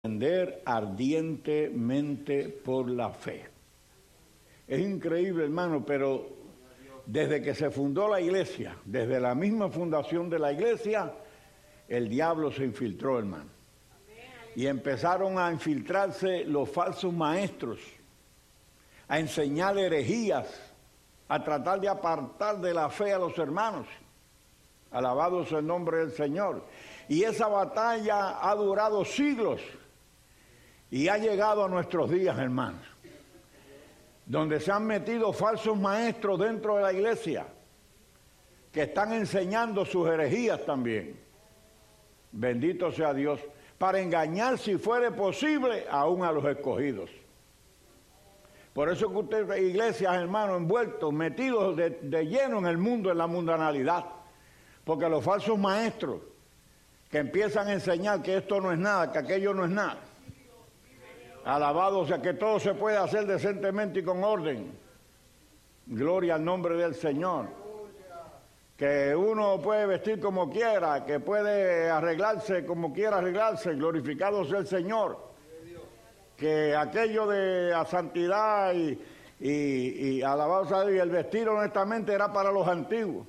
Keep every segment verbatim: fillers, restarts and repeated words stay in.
contender ardientemente por la fe. Es increíble, hermano, pero desde que se fundó la iglesia, desde la misma fundación de la iglesia, el diablo se infiltró, hermano. Y empezaron a infiltrarse los falsos maestros, a enseñar herejías, a tratar de apartar de la fe a los hermanos. Alabado sea el nombre del Señor. Y esa batalla ha durado siglos y ha llegado a nuestros días, hermanos, donde se han metido falsos maestros dentro de la iglesia que están enseñando sus herejías también. Bendito sea Dios, para engañar, si fuere posible, aún a los escogidos. Por eso que usted, iglesias, hermanos, envueltos, metidos de, de lleno en el mundo, en la mundanalidad, porque los falsos maestros que empiezan a enseñar que esto no es nada, que aquello no es nada, alabado, o sea, que todo se puede hacer decentemente y con orden. Gloria al nombre del Señor. Que uno puede vestir como quiera, que puede arreglarse como quiera arreglarse, glorificado sea el Señor. Que aquello de la santidad y, y, y alabado sea Dios, y el vestir honestamente era para los antiguos.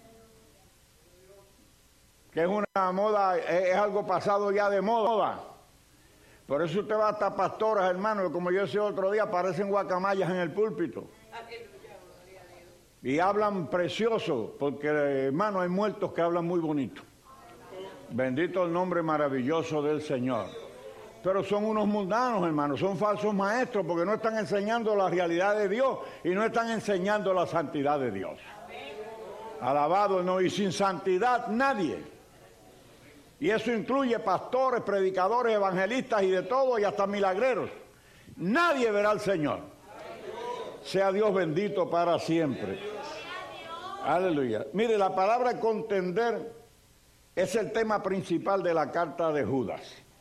Que es una moda, es, es algo pasado ya de moda. Por eso usted va hasta pastoras, hermano, como yo decía otro día, parecen guacamayas en el púlpito. Y hablan precioso, porque, hermano, hay muertos que hablan muy bonito. Bendito el nombre maravilloso del Señor. Pero son unos mundanos, hermano, son falsos maestros, porque no están enseñando la realidad de Dios y no están enseñando la santidad de Dios. Alabado, no, y sin santidad nadie. Y eso incluye pastores, predicadores, evangelistas y de todo, y hasta milagreros. Nadie verá al Señor. Sea Dios bendito para siempre. Aleluya. Mire, la palabra contender es el tema principal de la carta de Judas.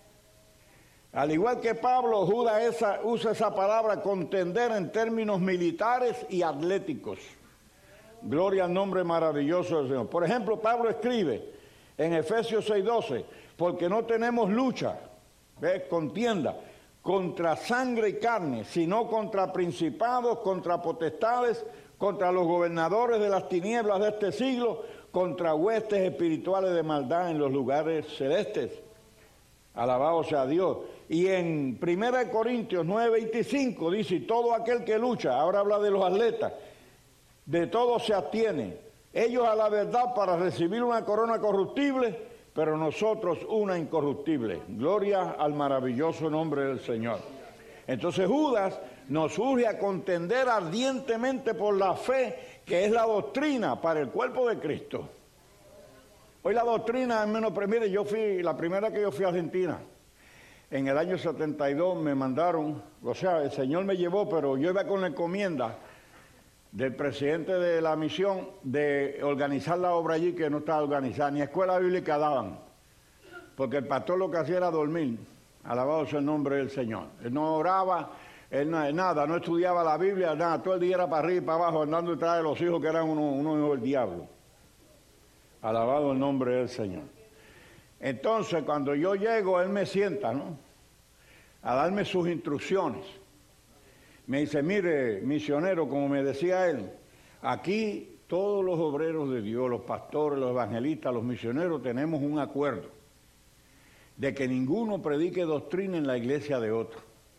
Al igual que Pablo, Judas esa, usa esa palabra contender en términos militares y atléticos. Gloria al nombre maravilloso del Señor. Por ejemplo, Pablo escribe en Efesios seis doce, porque no tenemos lucha, ¿ves? Contienda, contra sangre y carne, sino contra principados, contra potestades, contra los gobernadores de las tinieblas de este siglo, contra huestes espirituales de maldad en los lugares celestes. Alabado sea Dios. Y en primera de Corintios nueve veinticinco dice, todo aquel que lucha, ahora habla de los atletas, de todo se abstiene. Ellos a la verdad para recibir una corona corruptible, pero nosotros una incorruptible. Gloria al maravilloso nombre del Señor. Entonces Judas nos urge a contender ardientemente por la fe, que es la doctrina para el cuerpo de Cristo. Hoy la doctrina, hermano, pero mire, yo fui, la primera que yo fui a Argentina, en el año setenta y dos me mandaron, o sea, el Señor me llevó, pero yo iba con la encomienda del presidente de la misión de organizar la obra allí, que no estaba organizada, ni escuela bíblica daban, porque el pastor lo que hacía era dormir, alabado sea el nombre del Señor. Él no oraba, él no, nada, no estudiaba la Biblia, nada, todo el día era para arriba y para abajo, andando detrás de los hijos que eran unos uno hijos del diablo. Alabado el nombre del Señor. Entonces, cuando yo llego, él me sienta, ¿no?, a darme sus instrucciones. Me dice, mire, misionero, como me decía él, aquí todos los obreros de Dios, los pastores, los evangelistas, los misioneros, tenemos un acuerdo de que ninguno predique doctrina en la iglesia de otro.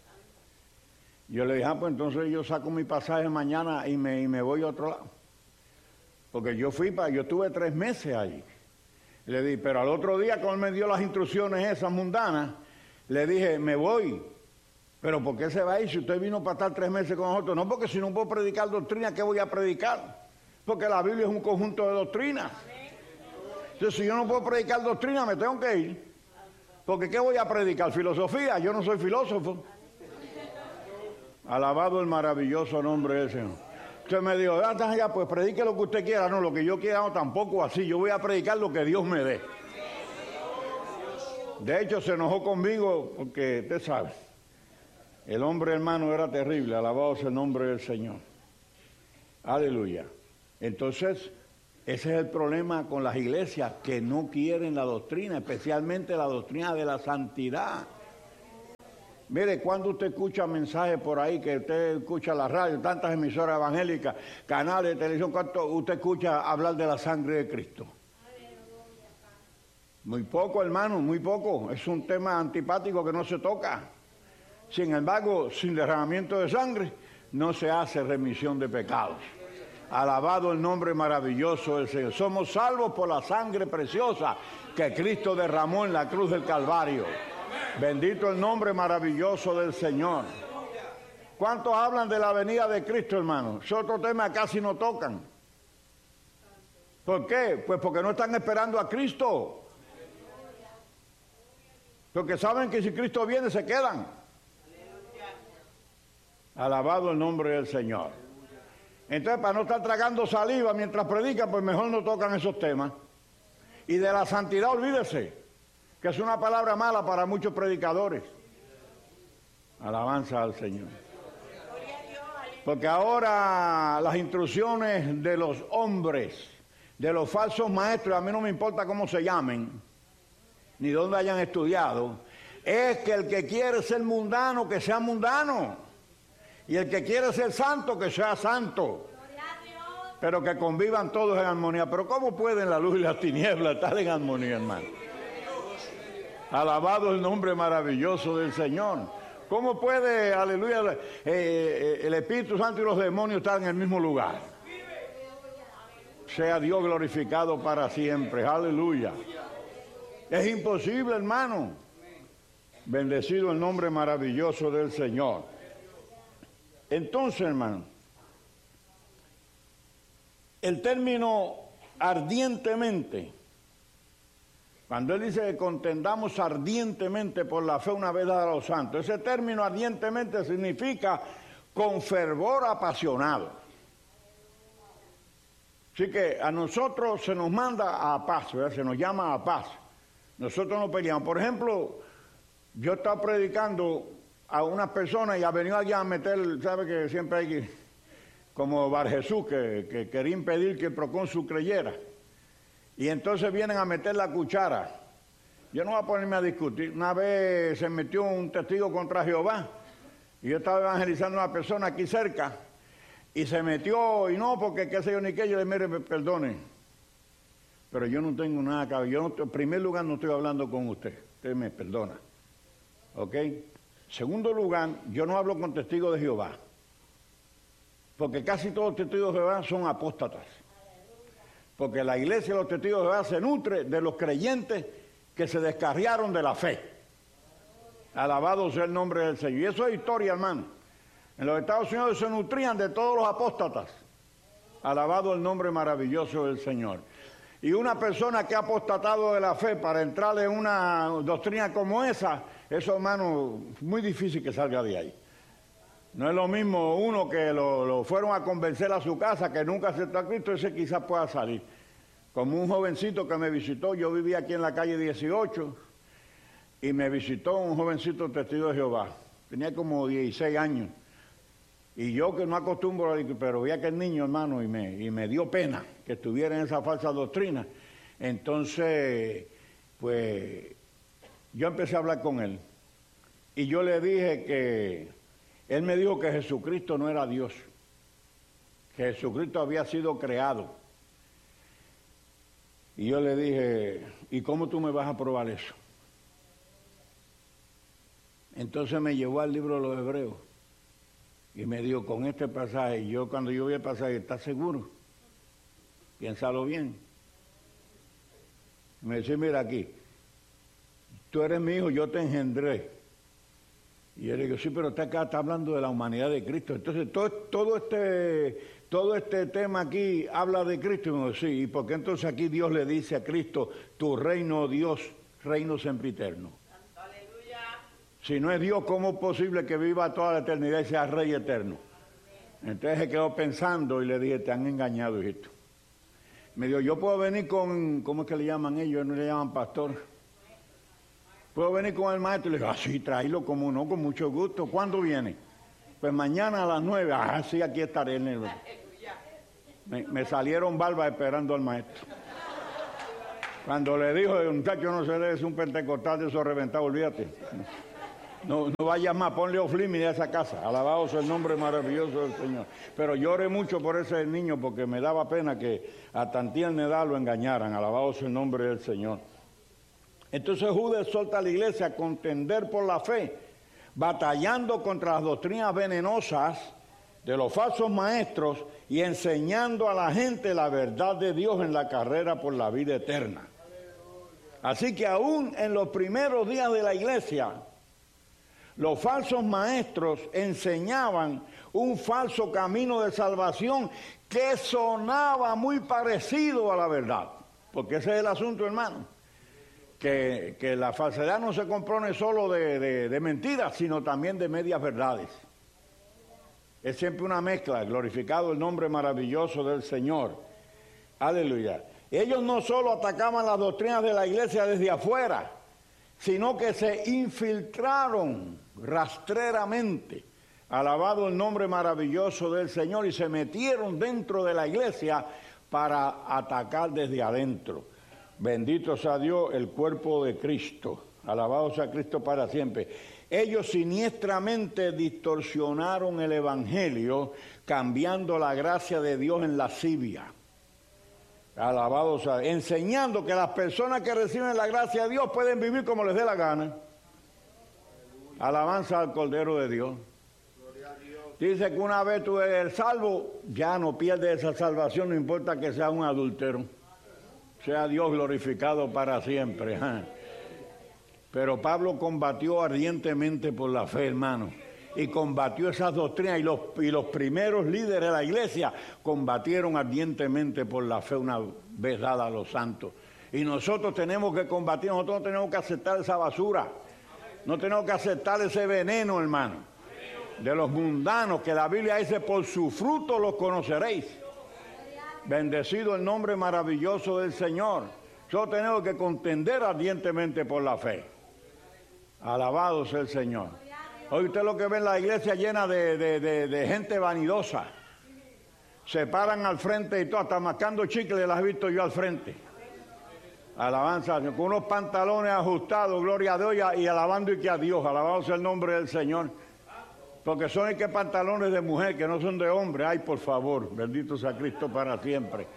Yo le dije, ah, pues entonces yo saco mi pasaje mañana y me, y me voy a otro lado. Porque yo fui para, yo estuve tres meses allí. Le dije, pero al otro día, cuando él me dio las instrucciones esas mundanas, le dije, me voy. Pero ¿por qué se va a ir si usted vino para estar tres meses con nosotros? No, porque si no puedo predicar doctrina, ¿qué voy a predicar? Porque la Biblia es un conjunto de doctrinas. Entonces, si yo no puedo predicar doctrina, me tengo que ir. Porque ¿qué voy a predicar? ¿Filosofía? Yo no soy filósofo. Alabado el maravilloso nombre del Señor. Usted me dijo, ah, ya, pues predique lo que usted quiera. No, lo que yo quiera no, tampoco así. Yo voy a predicar lo que Dios me dé. De hecho, se enojó conmigo porque, usted sabe, el hombre, hermano, era terrible. Alabado sea el nombre del Señor. Aleluya. Entonces, ese es el problema con las iglesias, que no quieren la doctrina, especialmente la doctrina de la santidad. Mire, cuando usted escucha mensajes por ahí, que usted escucha la radio, tantas emisoras evangélicas, canales de televisión, ¿cuánto usted escucha hablar de la sangre de Cristo? Muy poco, hermano, muy poco. Es un tema antipático que no se toca. Sin embargo, sin derramamiento de sangre no se hace remisión de pecados. Alabado el nombre maravilloso del Señor. Somos salvos por la sangre preciosa que Cristo derramó en la cruz del Calvario. Bendito el nombre maravilloso del Señor. ¿Cuántos hablan de la venida de Cristo, hermano? Es otro tema que casi no tocan. ¿Por qué? Pues porque no están esperando a Cristo. Porque saben que si Cristo viene se quedan. Alabado el nombre del Señor. Entonces, para no estar tragando saliva mientras predican, pues mejor no tocan esos temas. Y de la santidad olvídese, que es una palabra mala para muchos predicadores. Alabanza al Señor. Porque ahora las instrucciones de los hombres, de los falsos maestros, a mí no me importa cómo se llamen, ni dónde hayan estudiado, es que el que quiere ser mundano, que sea mundano. Y el que quiere ser santo, que sea santo. Pero que convivan todos en armonía. Pero ¿cómo pueden la luz y las tinieblas estar en armonía, hermano? Alabado el nombre maravilloso del Señor. ¿Cómo puede, aleluya, eh, eh, el Espíritu Santo y los demonios estar en el mismo lugar? Sea Dios glorificado para siempre. Aleluya. Es imposible, hermano. Bendecido el nombre maravilloso del Señor. Entonces, hermano, el término ardientemente, cuando él dice que contendamos ardientemente por la fe una vez dada a los santos, ese término ardientemente significa con fervor apasionado. Así que a nosotros se nos manda a paz, ¿verdad? Se nos llama a paz. Nosotros no peleamos. Por ejemplo, yo estaba predicando a unas personas y ha venido alguien a meter, sabe que siempre hay como Bar Jesús que, que quería impedir que el procónsul creyera. Y entonces vienen a meter la cuchara. Yo no voy a ponerme a discutir. Una vez se metió un testigo contra Jehová y yo estaba evangelizando a una persona aquí cerca y se metió y no, porque qué sé yo ni qué, yo le mire, perdone, pero yo no tengo nada que ver. Yo no, en primer lugar no estoy hablando con usted, usted me perdona, ¿ok? Segundo lugar, yo no hablo con testigos de Jehová, porque casi todos los testigos de Jehová son apóstatas, porque la iglesia de los testigos de Jehová se nutre de los creyentes que se descarriaron de la fe. Alabado sea el nombre del Señor. Y eso es historia, hermano. En los Estados Unidos se nutrían de todos los apóstatas. Alabado el nombre maravilloso del Señor. Y una persona que ha apostatado de la fe para entrarle en una doctrina como esa, eso, hermano, es muy difícil que salga de ahí. No es lo mismo uno que lo, lo fueron a convencer a su casa, que nunca aceptó a Cristo, ese quizás pueda salir. Como un jovencito que me visitó, yo vivía aquí en la calle dieciocho, y me visitó un jovencito testigo de Jehová. Tenía como dieciséis años. Y yo que no acostumbro, pero vi a aquel niño, hermano, y me, y me dio pena que estuviera en esa falsa doctrina. Entonces, pues, yo empecé a hablar con él. Y yo le dije que, él me dijo que Jesucristo no era Dios, que Jesucristo había sido creado. Y yo le dije, ¿y cómo tú me vas a probar eso? Entonces me llevó al libro de los Hebreos. Y me dijo, con este pasaje, y yo cuando yo vi el pasaje, ¿estás seguro? Piénsalo bien. Me dice, mira aquí, tú eres mi hijo, yo te engendré. Y yo le digo, sí, pero usted acá está hablando de la humanidad de Cristo. Entonces, todo, todo, este, todo este tema aquí habla de Cristo. Y me dijo, sí, ¿y por qué entonces aquí Dios le dice a Cristo, tu reino, oh Dios, reino sempiterno? Si no es Dios, ¿cómo es posible que viva toda la eternidad y sea Rey eterno? Entonces se quedó pensando y le dije, te han engañado, hijito. Me dijo, yo puedo venir con, ¿cómo es que le llaman ellos? No le llaman pastor. ¿Puedo venir con el maestro? Y le digo, ah, sí, tráelo, como no, con mucho gusto. ¿Cuándo viene? Pues mañana a las nueve. Ah, sí, aquí estaré en el... Me, me salieron barbas esperando al maestro. Cuando le dijo, el muchacho no se debe, es un pentecostal de esos reventados, olvídate. No, no vayas más, ponle oflimi a esa casa. Alabado sea el nombre maravilloso del Señor. Pero lloré mucho por ese niño porque me daba pena que a tan tierna edad lo engañaran. Alabado sea el nombre del Señor. Entonces Judas exhorta a la iglesia a contender por la fe, batallando contra las doctrinas venenosas de los falsos maestros y enseñando a la gente la verdad de Dios en la carrera por la vida eterna. Así que aún en los primeros días de la iglesia, los falsos maestros enseñaban un falso camino de salvación que sonaba muy parecido a la verdad. Porque ese es el asunto, hermano. Que, que la falsedad no se compone solo de, de, de mentiras, sino también de medias verdades. Es siempre una mezcla, glorificado el nombre maravilloso del Señor. Aleluya. Ellos no solo atacaban las doctrinas de la iglesia desde afuera, sino que se infiltraron rastreramente, alabado el nombre maravilloso del Señor, y se metieron dentro de la iglesia para atacar desde adentro. Bendito sea Dios, el cuerpo de Cristo, alabado sea Cristo para siempre. Ellos siniestramente distorsionaron el evangelio, cambiando la gracia de Dios en lascivia. Alabado sea, enseñando que las personas que reciben la gracia de Dios pueden vivir como les dé la gana. Alabanza al Cordero de Dios. Dice que una vez tú eres salvo, ya no pierdes esa salvación, no importa que sea un adúltero. Sea Dios glorificado para siempre. Pero Pablo combatió ardientemente por la fe, hermano. Y combatió esas doctrinas, y los, y los primeros líderes de la iglesia combatieron ardientemente por la fe una vez dada a los santos. Y nosotros tenemos que combatir, nosotros no tenemos que aceptar esa basura, no tenemos que aceptar ese veneno, hermano, de los mundanos, que la Biblia dice, por su fruto los conoceréis. Bendecido el nombre maravilloso del Señor. Nosotros tenemos que contender ardientemente por la fe. Alabado sea el Señor. Hoy usted lo que ve en la iglesia llena de, de, de, de gente vanidosa. Se paran al frente y todo, hasta mascando chicles las he visto yo al frente. Alabanza, con unos pantalones ajustados, gloria a Dios, y alabando y que a Dios. Alabado sea el nombre del Señor. Porque son y que pantalones de mujer, que no son de hombre. Ay, por favor, bendito sea Cristo para siempre.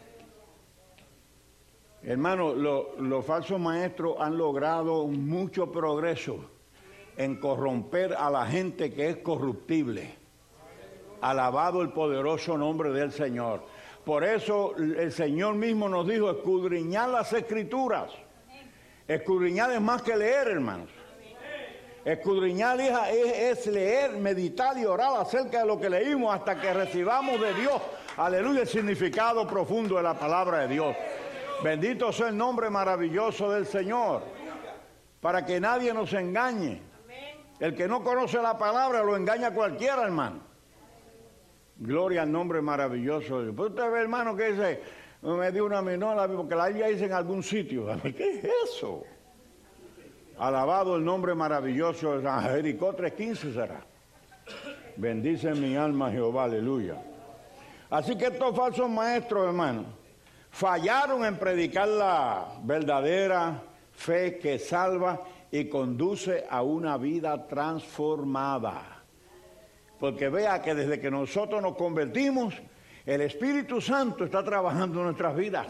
Hermano, lo, los falsos maestros han logrado mucho progreso en corromper a la gente que es corruptible. Alabado el poderoso nombre del Señor. Por eso el Señor mismo nos dijo, escudriñad las Escrituras. Escudriñar es más que leer, hermanos. Escudriñar, hija, es, es leer, meditar y orar acerca de lo que leímos hasta que recibamos de Dios, aleluya, el significado profundo de la palabra de Dios. Bendito sea el nombre maravilloso del Señor, para que nadie nos engañe. El que no conoce la palabra lo engaña cualquiera, hermano. Gloria al nombre maravilloso de Dios. Pues usted ve, hermano, que dice, me dio una menor, porque la Biblia dice en algún sitio. ¿Qué es eso? Alabado el nombre maravilloso de San Jericó tres quince será. Bendice mi alma Jehová, aleluya. Así que estos falsos maestros, hermano, fallaron en predicar la verdadera fe que salva y conduce a una vida transformada. Porque vea que desde que nosotros nos convertimos, el Espíritu Santo está trabajando en nuestras vidas.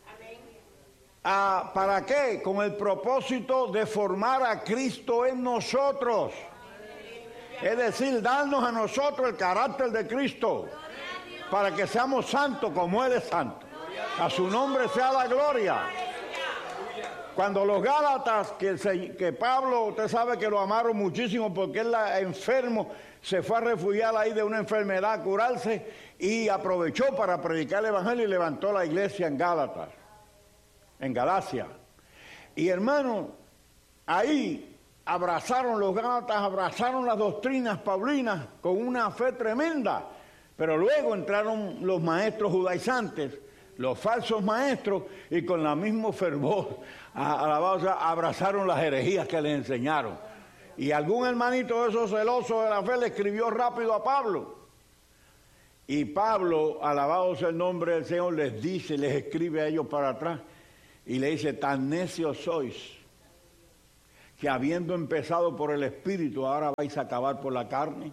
Ah, ¿para qué? Con el propósito de formar a Cristo en nosotros. Es decir, darnos a nosotros el carácter de Cristo, para que seamos santos como Él es santo. A su nombre sea la gloria. Cuando los Gálatas, que, el, que Pablo, usted sabe que lo amaron muchísimo porque él enfermo, se fue a refugiar ahí de una enfermedad, a curarse, y aprovechó para predicar el Evangelio y levantó la iglesia en Gálatas, en Galacia. Y hermano, ahí abrazaron los Gálatas, abrazaron las doctrinas paulinas con una fe tremenda. Pero luego entraron los maestros judaizantes, los falsos maestros, y con el mismo fervor alabados, abrazaron las herejías que les enseñaron. Y algún hermanito de esos celosos de la fe le escribió rápido a Pablo. Y Pablo, alabado sea el nombre del Señor, les dice, les escribe a ellos para atrás, y le dice, tan necios sois, que habiendo empezado por el Espíritu, ahora vais a acabar por la carne?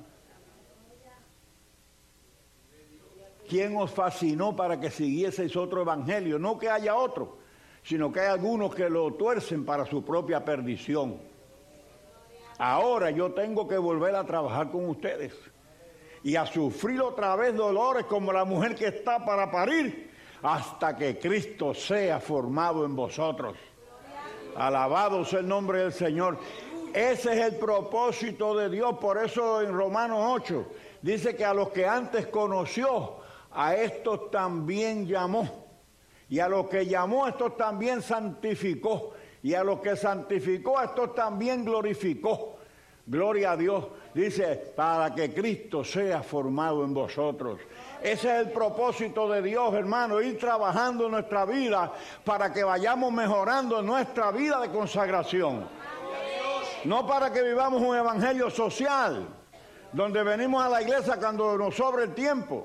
¿Quién os fascinó para que siguieseis otro evangelio? No que haya otro, sino que hay algunos que lo tuercen para su propia perdición. Ahora yo tengo que volver a trabajar con ustedes y a sufrir otra vez dolores como la mujer que está para parir, hasta que Cristo sea formado en vosotros. Alabado sea el nombre del Señor. Ese es el propósito de Dios. Por eso en Romanos ocho dice que a los que antes conoció, a estos también llamó. Y a los que llamó, a estos también santificó. Y a los que santificó, a estos también glorificó. Gloria a Dios. Dice, para que Cristo sea formado en vosotros. Ese es el propósito de Dios, hermano, ir trabajando en nuestra vida para que vayamos mejorando nuestra vida de consagración. No para que vivamos un evangelio social, donde venimos a la iglesia cuando nos sobra el tiempo.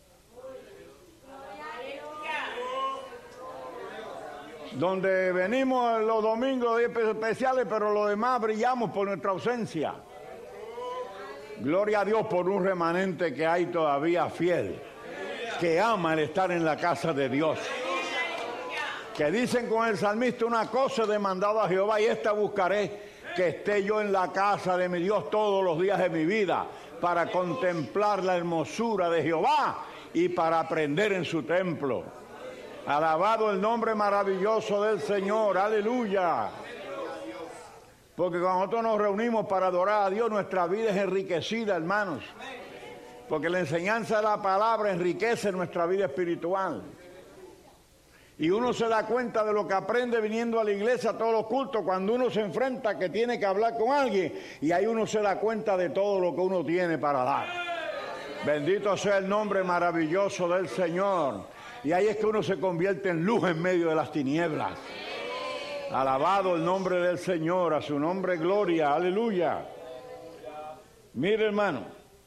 Donde venimos los domingos especiales, pero los demás brillamos por nuestra ausencia. Gloria a Dios por un remanente que hay todavía fiel, que ama el estar en la casa de Dios. Que dicen con el salmista, una cosa he demandado a Jehová y esta buscaré, que esté yo en la casa de mi Dios todos los días de mi vida, para contemplar la hermosura de Jehová y para aprender en su templo. Alabado el nombre maravilloso del Señor, aleluya. Porque cuando nosotros nos reunimos para adorar a Dios, nuestra vida es enriquecida, hermanos. Porque la enseñanza de la palabra enriquece nuestra vida espiritual. Y uno se da cuenta de lo que aprende viniendo a la iglesia a todos los cultos, cuando uno se enfrenta que tiene que hablar con alguien, y ahí uno se da cuenta de todo lo que uno tiene para dar. Bendito sea el nombre maravilloso del Señor. Y ahí es que uno se convierte en luz en medio de las tinieblas. Alabado el nombre del Señor, a su nombre gloria, aleluya. Mire, hermano,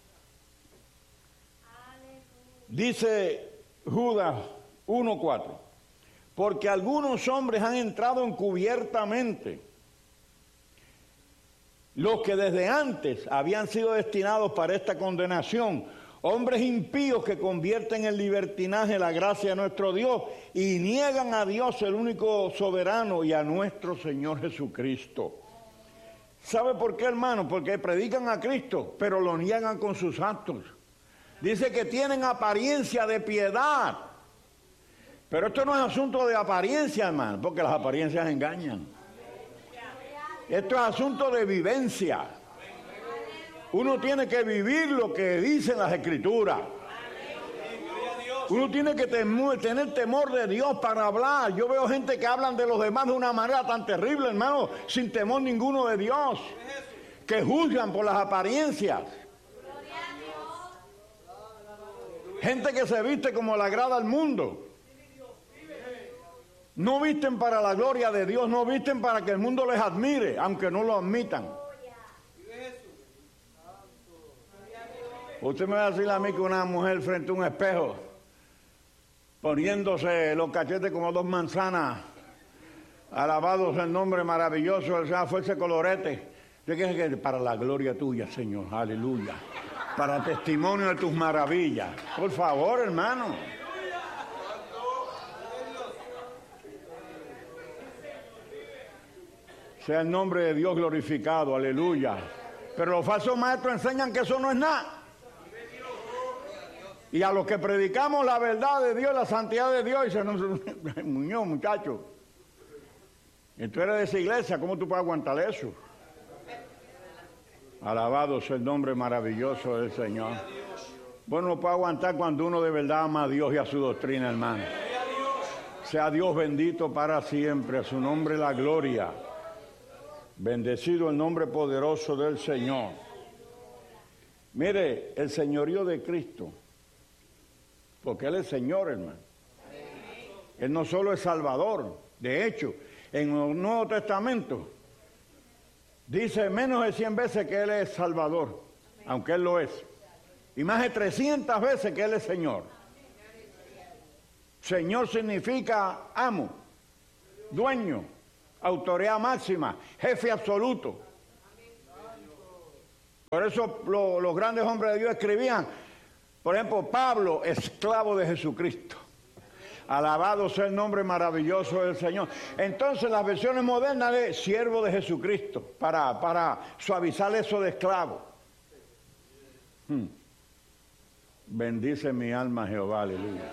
dice Judas uno cuatro, porque algunos hombres han entrado encubiertamente, los que desde antes habían sido destinados para esta condenación, hombres impíos que convierten en libertinaje la gracia de nuestro Dios y niegan a Dios, el único soberano, y a nuestro Señor Jesucristo. ¿Sabe por qué, hermano? Porque predican a Cristo, pero lo niegan con sus actos. Dice que tienen apariencia de piedad. Pero esto no es asunto de apariencia, hermano, porque las apariencias engañan. Esto es asunto de vivencia. Uno tiene que vivir lo que dicen las Escrituras. Uno tiene que temer, tener temor de Dios para hablar. Yo veo gente que hablan de los demás de una manera tan terrible, hermano, sin temor ninguno de Dios, que juzgan por las apariencias. Gente que se viste como le agrada al mundo. No visten para la gloria de Dios, no visten para que el mundo les admire, aunque no lo admitan. Usted me va a decir a mí que una mujer frente a un espejo, poniéndose los cachetes como dos manzanas, alabado sea el nombre maravilloso del Señor, fuese colorete, que para la gloria tuya, Señor, aleluya, para testimonio de tus maravillas. Por favor, hermano. Sea el nombre de Dios glorificado, aleluya. Pero los falsos maestros enseñan que eso no es nada. Y a los que predicamos la verdad de Dios, la santidad de Dios, dicen, no, Muñoz, muchacho, y tú eres de esa iglesia, ¿cómo tú puedes aguantar eso? Alabado sea el nombre maravilloso del Señor. Bueno, no puede aguantar cuando uno de verdad ama a Dios y a su doctrina, hermano. Sea Dios bendito para siempre, a su nombre la gloria. Bendecido el nombre poderoso del Señor. Mire, el señorío de Cristo, porque Él es Señor, hermano. Él no solo es Salvador. De hecho, en el Nuevo Testamento dice menos de cien veces que Él es Salvador, aunque Él lo es. Y más de trescientas veces que Él es Señor. Señor significa amo, dueño, autoridad máxima, jefe absoluto. Por eso lo, los grandes hombres de Dios escribían, por ejemplo, Pablo, esclavo de Jesucristo. Alabado sea el nombre maravilloso del Señor. Entonces las versiones modernas de siervo de Jesucristo, para, para suavizar eso de esclavo. Hmm. Bendice mi alma Jehová, aleluya.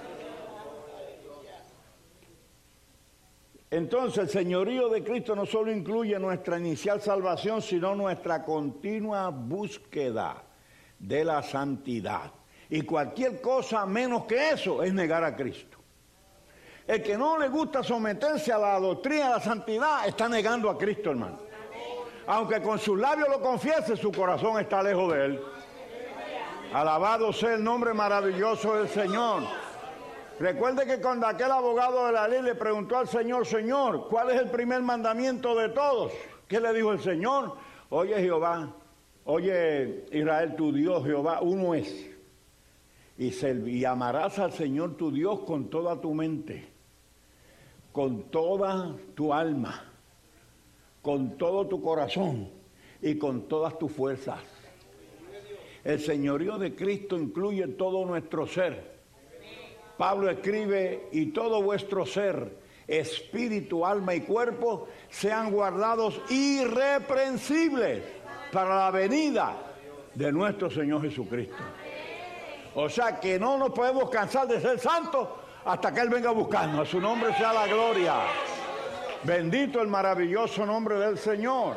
Entonces el señorío de Cristo no solo incluye nuestra inicial salvación, sino nuestra continua búsqueda de la santidad. Y cualquier cosa menos que eso es negar a Cristo. El que no le gusta someterse a la doctrina de la santidad está negando a Cristo, hermano. Aunque con sus labios lo confiese, su corazón está lejos de él. Alabado sea el nombre maravilloso del Señor. Recuerde que cuando aquel abogado de la ley le preguntó al Señor, Señor, ¿cuál es el primer mandamiento de todos? ¿Qué le dijo el Señor? Oye Jehová, oye Israel, tu Dios, Jehová, uno es. Y, y amarás al Señor tu Dios con toda tu mente, con toda tu alma, con todo tu corazón y con todas tus fuerzas. El señorío de Cristo incluye todo nuestro ser. Pablo escribe, y todo vuestro ser, espíritu, alma y cuerpo, sean guardados irreprensibles para la venida de nuestro Señor Jesucristo. O sea que no nos podemos cansar de ser santos hasta que Él venga a buscarnos. A su nombre sea la gloria. Bendito el maravilloso nombre del Señor.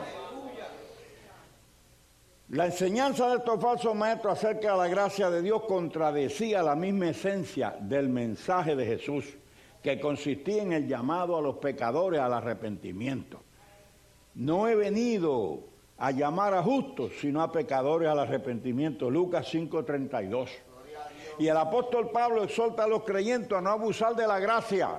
La enseñanza de estos falsos maestros acerca de la gracia de Dios contradecía la misma esencia del mensaje de Jesús, que consistía en el llamado a los pecadores al arrepentimiento. No he venido a llamar a justos, sino a pecadores al arrepentimiento. Lucas cinco treinta y dos. Y el apóstol Pablo exhorta a los creyentes a no abusar de la gracia.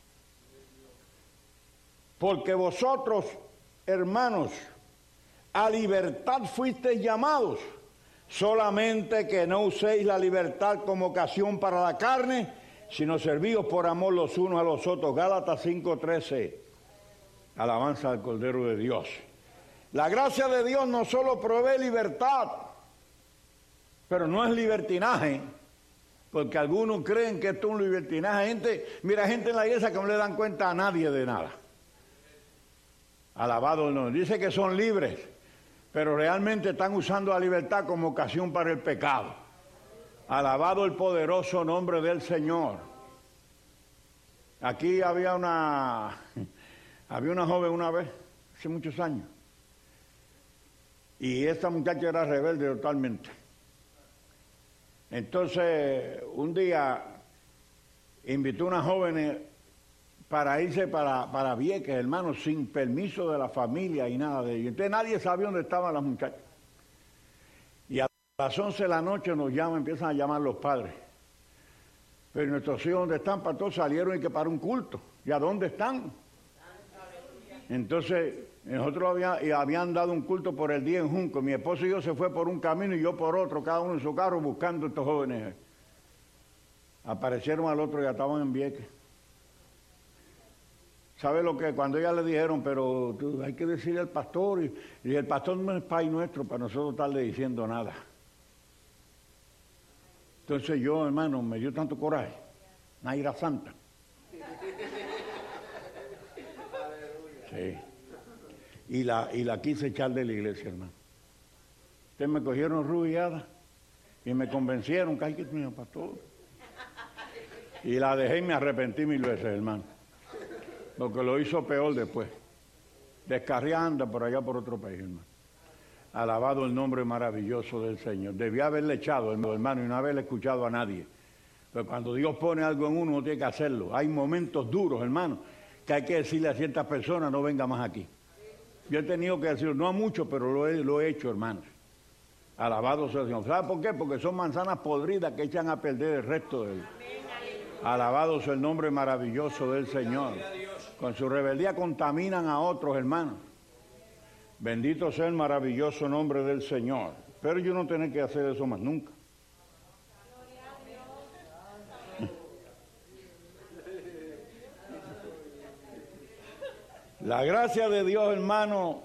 Porque vosotros, hermanos, a libertad fuisteis llamados, solamente que no uséis la libertad como ocasión para la carne, sino servíos por amor los unos a los otros. Gálatas cinco trece. Alabanza al Cordero de Dios. La gracia de Dios no solo provee libertad, pero no es libertinaje, porque algunos creen que esto es un libertinaje. Gente, mira, gente en la iglesia que no le dan cuenta a nadie de nada. Alabado el nombre. Dice que son libres, pero realmente están usando la libertad como ocasión para el pecado. Alabado el poderoso nombre del Señor. Aquí había una, había una joven una vez, hace muchos años, y esta muchacha era rebelde totalmente. Entonces, un día invitó a una joven para irse para, para Vieques, hermano, sin permiso de la familia y nada de ello. Entonces nadie sabía dónde estaban las muchachas. Y a las once de la noche nos llaman, empiezan a llamar los padres. Pero nuestros hijos, ¿dónde están? Para todos salieron y que para un culto. ¿Y a dónde están? Entonces, nosotros había, y habían dado un culto por el día en Junco. Mi esposo y yo se fue por un camino y yo por otro, cada uno en su carro, buscando a estos jóvenes. Aparecieron al otro y ya estaban en Vieques. ¿Sabe lo que? Cuando ellas le dijeron, pero tú, hay que decirle al pastor, y, y el pastor no es Pai nuestro para nosotros estarle diciendo nada. Entonces yo, hermano, me dio tanto coraje, Naira Santa. Sí. Y la, y la quise echar de la iglesia, hermano. Ustedes me cogieron rubiada y me convencieron que hay que tener pastor. Y la dejé y me arrepentí mil veces, hermano. Porque lo hizo peor después. Descarriada anda por allá por otro país, hermano. Alabado el nombre maravilloso del Señor. Debía haberle echado, hermano, y no haberle escuchado a nadie. Pero cuando Dios pone algo en uno, uno tiene que hacerlo. Hay momentos duros, hermano, que hay que decirle a ciertas personas, no venga más aquí. Yo he tenido que decirlo, no a muchos, pero lo he, lo he hecho, hermanos. Alabado sea el Señor. ¿Sabe por qué? Porque son manzanas podridas que echan a perder el resto de él. Alabado sea el nombre maravilloso del Señor. Con su rebeldía contaminan a otros, hermanos. Bendito sea el maravilloso nombre del Señor. Pero yo no tengo que hacer eso más nunca. La gracia de Dios, hermano,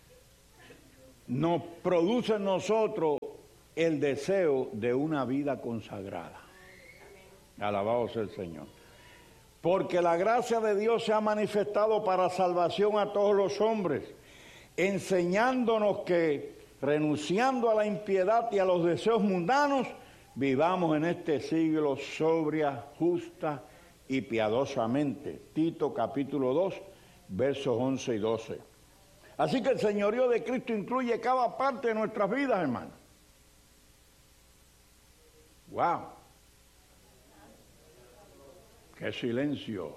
nos produce en nosotros el deseo de una vida consagrada. Alabado sea el Señor. Porque la gracia de Dios se ha manifestado para salvación a todos los hombres, enseñándonos que, renunciando a la impiedad y a los deseos mundanos, vivamos en este siglo sobria, justa y piadosamente. Tito capítulo dos, versos once y doce. Así que el señorío de Cristo incluye cada parte de nuestras vidas, hermano. ¡Wow! ¡Qué silencio!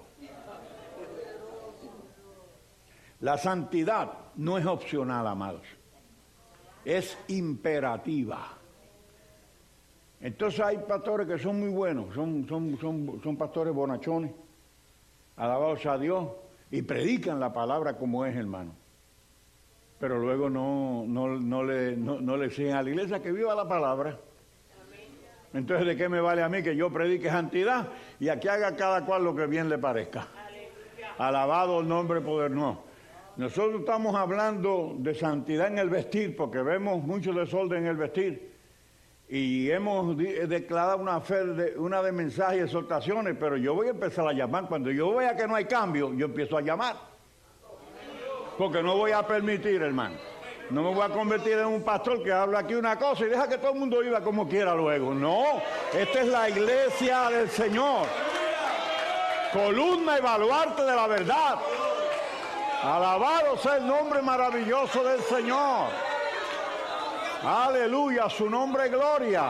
La santidad no es opcional, amados. Es imperativa. Entonces hay pastores que son muy buenos, son, son, son, son pastores bonachones, alabados a Dios, y predican la palabra como es, hermano. Pero luego no, no, no, le, no, no le exigen a la iglesia que viva la palabra. Entonces, ¿de qué me vale a mí que yo predique santidad y aquí haga cada cual lo que bien le parezca? Alabado el nombre poderoso. No. Nosotros estamos hablando de santidad en el vestir, porque vemos mucho desorden en el vestir. Y hemos declarado una fe, de, una de mensajes y exhortaciones, pero yo voy a empezar a llamar. Cuando yo vea que no hay cambio, yo empiezo a llamar. Porque no voy a permitir, hermano. No me voy a convertir en un pastor que habla aquí una cosa y deja que todo el mundo viva como quiera luego. No, esta es la iglesia del Señor. Columna y baluarte de la verdad. Alabado sea el nombre maravilloso del Señor. Aleluya, su nombre es gloria.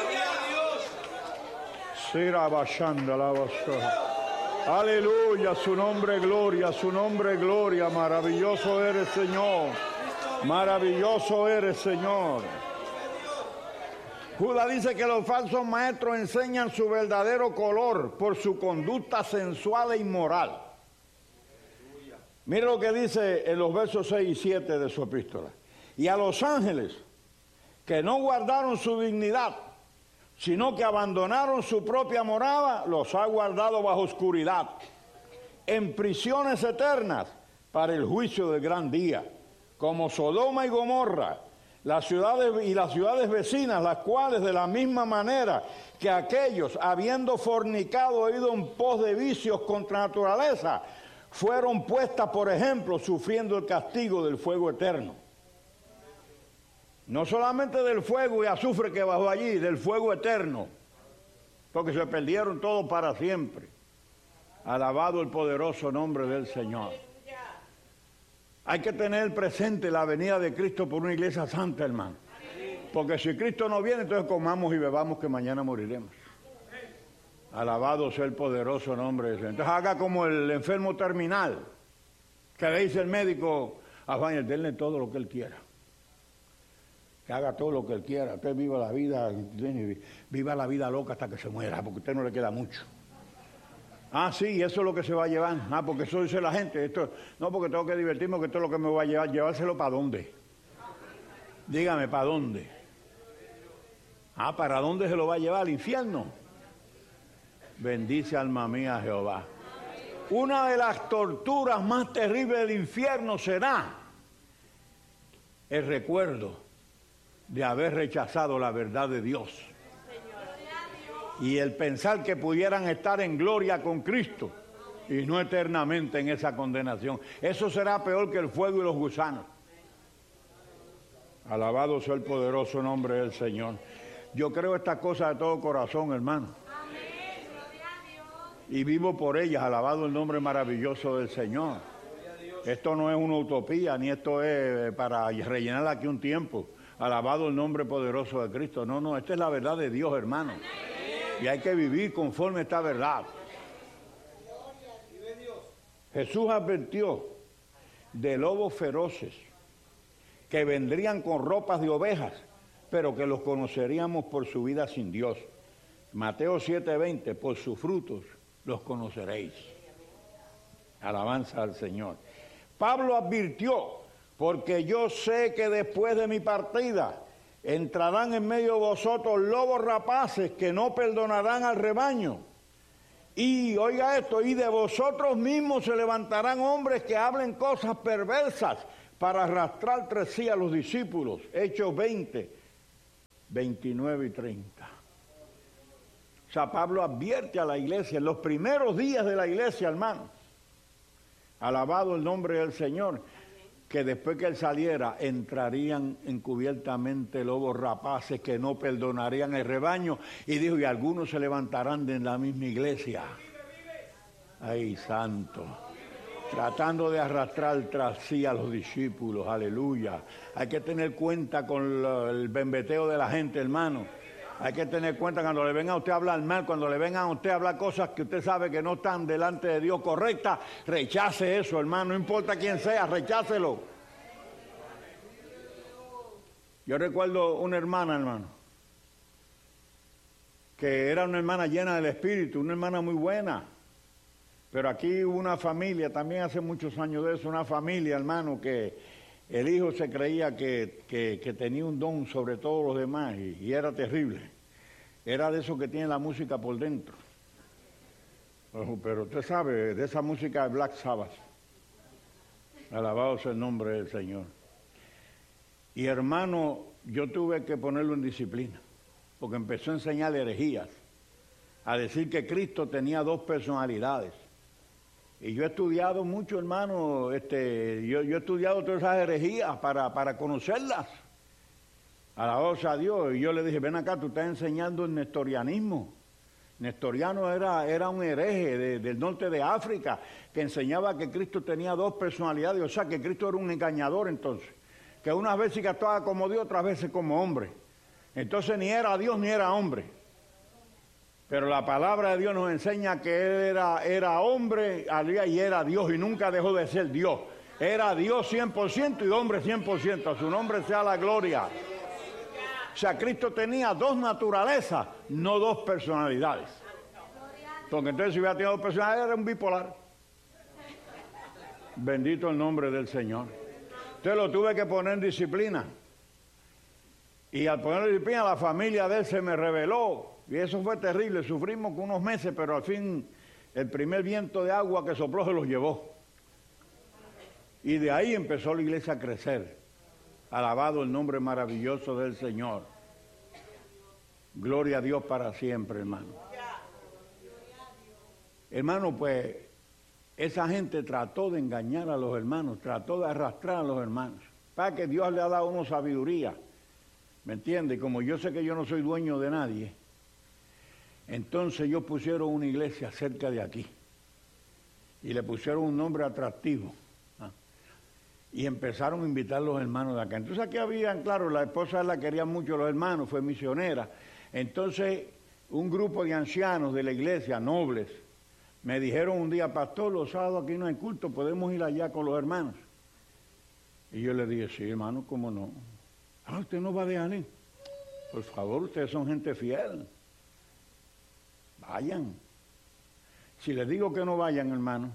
Aleluya, su nombre es gloria, su nombre es gloria. Maravilloso eres, Señor. Maravilloso eres, Señor. Judas dice que los falsos maestros enseñan su verdadero color por su conducta sensual e inmoral. Mire lo que dice en los versos seis y siete de su epístola. Y a los ángeles que no guardaron su dignidad, sino que abandonaron su propia morada, los ha guardado bajo oscuridad, en prisiones eternas para el juicio del gran día, como Sodoma y Gomorra, las ciudades y las ciudades vecinas, las cuales de la misma manera que aquellos, habiendo fornicado, ido en pos de vicios contra naturaleza, fueron puestas, por ejemplo, sufriendo el castigo del fuego eterno. No solamente del fuego y azufre que bajó allí, del fuego eterno, porque se perdieron todos para siempre. Alabado el poderoso nombre del Señor. Hay que tener presente la venida de Cristo por una iglesia santa, hermano. Porque si Cristo no viene, entonces comamos y bebamos que mañana moriremos. Alabado sea el poderoso nombre de Dios. Entonces haga como el enfermo terminal, que le dice el médico a Juan, denle todo lo que él quiera. Que haga todo lo que él quiera. Usted viva la vida, viva la vida loca hasta que se muera, porque a usted no le queda mucho. Ah, sí, eso es lo que se va a llevar. Ah, porque eso dice la gente. Esto, no, porque tengo que divertirme, porque esto es lo que me va a llevar. ¿Llevárselo para dónde? Dígame, ¿para dónde? Ah, ¿para dónde se lo va a llevar? ¿Al infierno? Bendice alma mía Jehová. Una de las torturas más terribles del infierno será el recuerdo de haber rechazado la verdad de Dios. Y el pensar que pudieran estar en gloria con Cristo y no eternamente en esa condenación. Eso será peor que el fuego y los gusanos. Alabado sea el poderoso nombre del Señor. Yo creo estas cosas de todo corazón, hermano. Y vivo por ellas, alabado el nombre maravilloso del Señor. Esto no es una utopía, ni esto es para rellenar aquí un tiempo. Alabado el nombre poderoso de Cristo. No, no, esta es la verdad de Dios, hermano. Y hay que vivir conforme a esta verdad. Jesús advirtió de lobos feroces que vendrían con ropas de ovejas, pero que los conoceríamos por su vida sin Dios. Mateo siete veinte, por sus frutos los conoceréis. Alabanza al Señor. Pablo advirtió, porque yo sé que después de mi partida entrarán en medio de vosotros lobos rapaces que no perdonarán al rebaño. Y oiga esto, y de vosotros mismos se levantarán hombres que hablen cosas perversas para arrastrar tras sí a los discípulos. Hechos veinte, veintinueve y treinta. O sea, Pablo advierte a la iglesia, en los primeros días de la iglesia, hermano, alabado el nombre del Señor, que después que él saliera entrarían encubiertamente lobos rapaces que no perdonarían el rebaño, y dijo, y algunos se levantarán de la misma iglesia. Ay, santo, tratando de arrastrar tras sí a los discípulos, aleluya. Hay que tener cuenta con el bembeteo de la gente, hermano. Hay que tener cuenta cuando le vengan a usted a hablar mal, cuando le vengan a usted a hablar cosas que usted sabe que no están delante de Dios correctas, rechace eso, hermano, no importa quién sea, rechácelo. Yo recuerdo una hermana, hermano, que era una hermana llena del Espíritu, una hermana muy buena, pero aquí hubo una familia, también hace muchos años de eso, una familia, hermano, que el hijo se creía que, que, que tenía un don sobre todos los demás y, y era terrible. Era de esos que tiene la música por dentro. Ojo, pero usted sabe, de esa música de Black Sabbath. Alabado sea el nombre del Señor. Y hermano, yo tuve que ponerlo en disciplina, porque empezó a enseñar herejías, a decir que Cristo tenía dos personalidades. Y yo he estudiado mucho, hermano, este, yo, yo he estudiado todas esas herejías para, para conocerlas. Alabado sea Dios. Y yo le dije, ven acá, tú estás enseñando el nestorianismo. Nestoriano era, era un hereje de, del norte de África que enseñaba que Cristo tenía dos personalidades, o sea, que Cristo era un engañador entonces. Que unas veces actuaba como Dios, otras veces como hombre. Entonces ni era Dios ni era hombre. Pero la palabra de Dios nos enseña que él era, era hombre y era Dios y nunca dejó de ser Dios. Era Dios cien por ciento y hombre cien por ciento. A su nombre sea la gloria. O sea, Cristo tenía dos naturalezas, no dos personalidades. Porque entonces si hubiera tenido dos personalidades era un bipolar. Bendito el nombre del Señor. Entonces lo tuve que poner en disciplina. Y al poner en disciplina la familia de él se me rebeló. Y eso fue terrible, sufrimos con unos meses, pero al fin el primer viento de agua que sopló se los llevó. Y de ahí empezó la iglesia a crecer. Alabado el nombre maravilloso del Señor. Gloria a Dios para siempre, hermano. Hermano, pues esa gente trató de engañar a los hermanos, trató de arrastrar a los hermanos, para que Dios le ha dado una sabiduría. ¿Me entiende? Y como yo sé que yo no soy dueño de nadie, entonces ellos pusieron una iglesia cerca de aquí y le pusieron un nombre atractivo, ¿ah? Y empezaron a invitar a los hermanos de acá. Entonces aquí habían, claro, la esposa la quería mucho los hermanos, fue misionera. Entonces un grupo de ancianos de la iglesia, nobles, me dijeron un día, pastor, los sábados aquí no hay culto, podemos ir allá con los hermanos. Y yo le dije, sí, hermano, ¿cómo no? Ah, usted no va a dejar ir. Por favor, ustedes son gente fiel. Vayan. Si les digo que no vayan, hermano,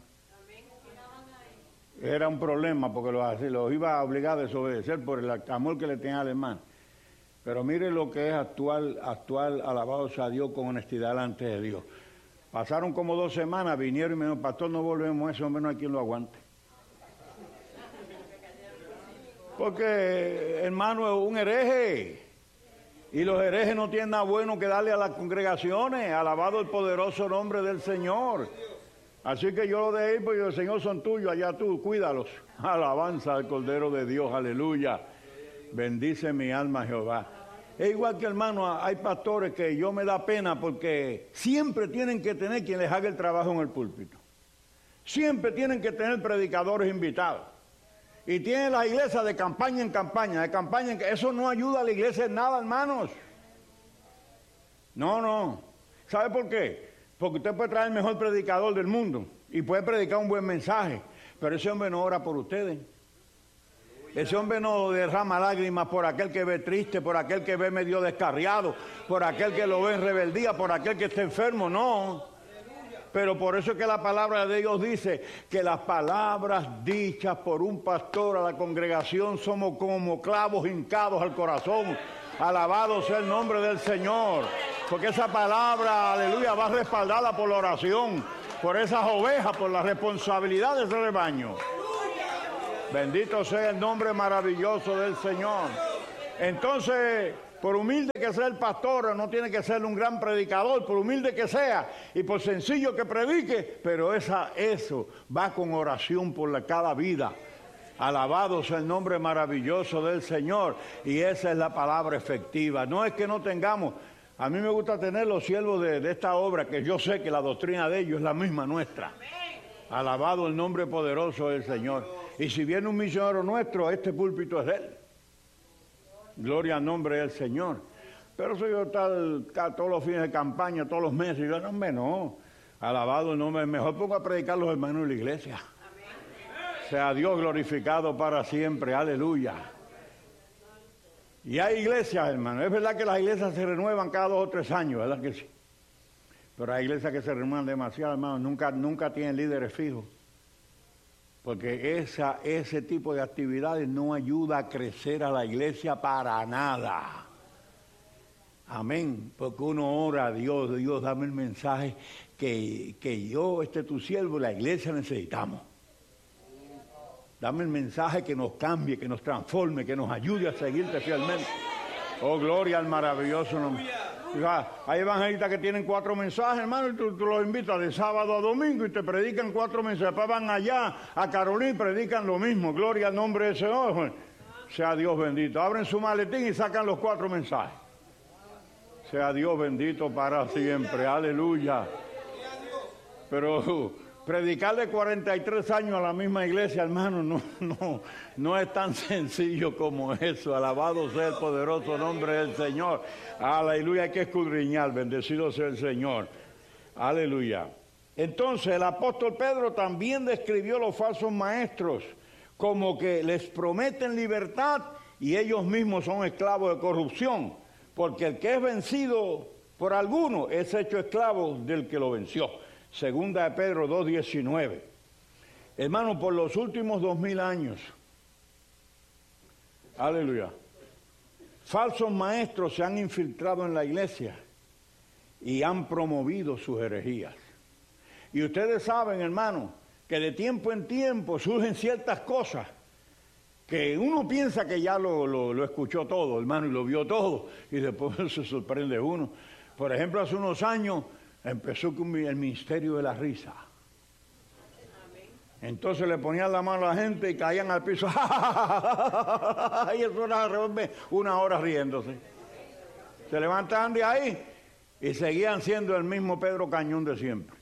era un problema porque los, los iba a obligar a desobedecer por el amor que le tenían al hermano. Pero mire lo que es actual, actual, alabado sea Dios con honestidad delante de Dios. Pasaron como dos semanas, vinieron y me dijeron, pastor, no volvemos a ese hombre, no hay quien lo aguante. Porque, hermano, es un hereje. Y los herejes no tienen nada bueno que darle a las congregaciones. Alabado el poderoso nombre del Señor. Así que yo lo dejé ir, porque el Señor son tuyos, allá tú, cuídalos. Alabanza al Cordero de Dios, aleluya. Bendice mi alma, Jehová. Es igual que, hermano, hay pastores que yo me da pena porque siempre tienen que tener quien les haga el trabajo en el púlpito. Siempre tienen que tener predicadores invitados. Y tiene la iglesia de campaña en campaña, de campaña en campaña. Eso no ayuda a la iglesia en nada, hermanos. No, no. ¿Sabe por qué? Porque usted puede traer el mejor predicador del mundo y puede predicar un buen mensaje, pero ese hombre no ora por ustedes. Ese hombre no derrama lágrimas por aquel que ve triste, por aquel que ve medio descarriado, por aquel que lo ve en rebeldía, por aquel que está enfermo, no. Pero por eso es que la palabra de Dios dice que las palabras dichas por un pastor a la congregación somos como clavos hincados al corazón. Alabado sea el nombre del Señor. porque esa palabra, aleluya, va respaldada por la oración, por esas ovejas, por la responsabilidad de ese rebaño. Bendito sea el nombre maravilloso del Señor. Entonces, por humilde que sea el pastor, no tiene que ser un gran predicador, por humilde que sea y por sencillo que predique, pero esa, eso va con oración por la, cada vida. Alabado sea el nombre maravilloso del Señor, y esa es la palabra efectiva. No es que no tengamos, a mí me gusta tener los siervos de, de esta obra, que yo sé que la doctrina de ellos es la misma nuestra. Alabado el nombre poderoso del Señor. Y si viene un misionero nuestro, este púlpito es de él. Gloria al nombre del Señor. Pero soy yo tal, tal, todos los fines de campaña, todos los meses, y yo no, hombre, no. Alabado el nombre, mejor pongo a predicar los hermanos de la iglesia. Sea Dios glorificado para siempre, aleluya. Y hay iglesias, hermano, es verdad que las iglesias se renuevan cada dos o tres años, ¿verdad que sí? Pero hay iglesias que se renuevan demasiado, hermano, nunca, nunca tienen líderes fijos. Porque esa, ese tipo de actividades no ayuda a crecer a la iglesia para nada. Amén. Porque uno ora a Dios, Dios, dame el mensaje que, que yo, este tu siervo, la iglesia necesitamos. Dame el mensaje que nos cambie, que nos transforme, que nos ayude a seguirte fielmente. Oh, gloria al maravilloso nombre. Hay evangelistas que tienen cuatro mensajes, hermano, y tú, tú los invitas de sábado a domingo y te predican cuatro mensajes. Después van allá a Carolina y predican lo mismo. Gloria al nombre de Señor. Sea Dios bendito. Abren su maletín y sacan los cuatro mensajes. Sea Dios bendito para siempre. Aleluya. Pero predicarle cuarenta y tres años a la misma iglesia, hermano, no, no, no es tan sencillo como eso. Alabado sea el poderoso nombre del Señor. Aleluya, hay que escudriñar, bendecido sea el Señor. Aleluya. Entonces el apóstol Pedro también describió los falsos maestros como que les prometen libertad y ellos mismos son esclavos de corrupción, porque el que es vencido por alguno es hecho esclavo del que lo venció. Segunda de Pedro dos diecinueve. Hermano, por los últimos dos mil años, aleluya, falsos maestros se han infiltrado en la iglesia y han promovido sus herejías. Y ustedes saben, hermano, que de tiempo en tiempo surgen ciertas cosas que uno piensa que ya lo, lo, lo escuchó todo, hermano, y lo vio todo, y después se sorprende uno. Por ejemplo, hace unos años empezó con el ministerio de la risa. Entonces le ponían la mano a la gente y caían al piso. Y eso era una hora riéndose. Se levantaban de ahí y seguían siendo el mismo Pedro Cañón de siempre.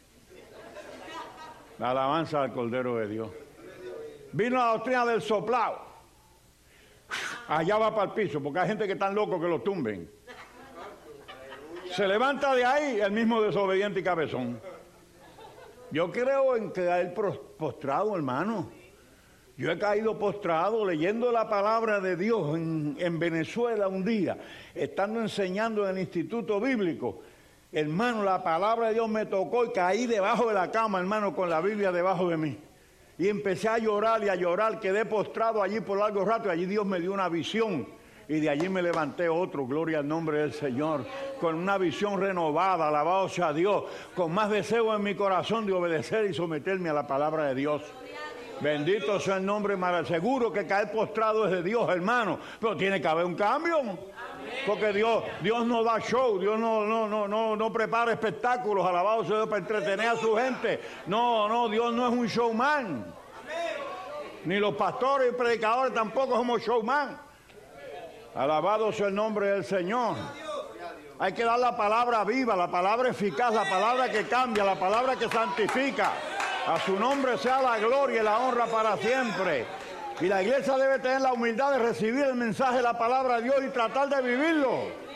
La alabanza al Cordero de Dios. Vino la doctrina del soplado. Allá va para el piso, porque hay gente que están locos que lo tumben. Se levanta de ahí el mismo desobediente y cabezón. Yo creo en caer postrado, hermano. Yo he caído postrado leyendo la palabra de Dios en, en Venezuela un día, estando enseñando en el Instituto Bíblico. Hermano, la palabra de Dios me tocó y caí debajo de la cama, hermano, con la Biblia debajo de mí. Y empecé a llorar y a llorar, quedé postrado allí por largo rato y allí Dios me dio una visión. Y de allí me levanté otro, gloria al nombre del Señor, con una visión renovada, alabado sea Dios, con más deseo en mi corazón de obedecer y someterme a la palabra de Dios. Bendito sea el nombre maravilloso. Seguro que caer postrado es de Dios, hermano, pero tiene que haber un cambio. Porque Dios, Dios no da show, Dios no, no, no, no, no prepara espectáculos, alabado sea Dios, para entretener a su gente. No, no, Dios no es un showman. Ni los pastores y predicadores tampoco somos showman. Alabado sea el nombre del Señor. Hay que dar la palabra viva, la palabra eficaz, la palabra que cambia, la palabra que santifica. A su nombre sea la gloria y la honra para siempre. Y la iglesia debe tener la humildad de recibir el mensaje de la palabra de Dios y tratar de vivirlo.